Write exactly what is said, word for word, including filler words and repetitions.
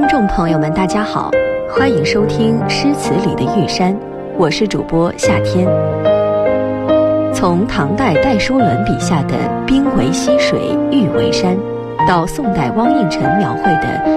听众朋友们大家好，欢迎收听诗词里的玉山，我是主播夏天。从唐代戴叔伦笔下的冰为溪水，玉为山，到宋代汪应辰描绘的